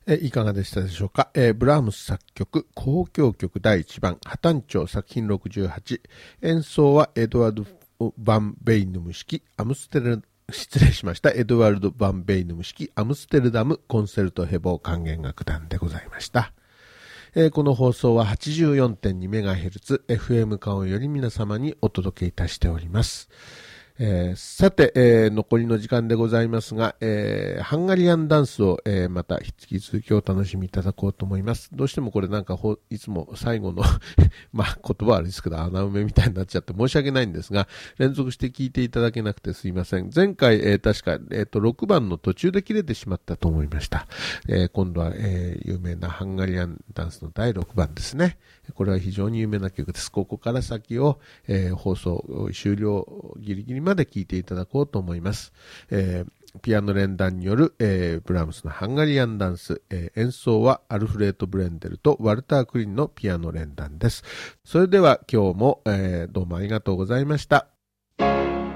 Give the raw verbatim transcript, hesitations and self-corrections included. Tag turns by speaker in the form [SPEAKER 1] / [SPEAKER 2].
[SPEAKER 1] えいかがでしたでしょうか。えーブラームス作曲交響曲だいいちばん破綻調作品ろくじゅうはち、演奏はエドワルド・ヴァン・ベイヌム式アムステル失礼しましたエドワルド・ヴァン・ベイヌム式アムステルダムコンセルトヘボー管弦楽団でございました。えーこの放送は はちじゅうよんてんにメガヘルツ エフエム カオより皆様にお届けいたしております。えーさて、えー残りの時間でございますが、えーハンガリアンダンスを、えーまた引き続きお楽しみいただこうと思います。どうしてもこれなんかほいつも最後のまあ言葉はあれですけど穴埋めみたいになっちゃって申し訳ないんですが、連続して聞いていただけなくてすいません。前回、えー確か、えーとろくばんの途中で切れてしまったと思いました。えー今度は、えー有名なハンガリアンダンスのだいろくばんですね。これは非常に有名な曲です。ここから先を、えー放送終了ギリギリまで聴いていただこうと思います。えーピアノ連弾による、えーブラームスのハンガリアンダンス、えー演奏はアルフレード・ブレンデルとワルター・クリンのピアノ連弾です。それでは今日も、えーどうもありがとうございました。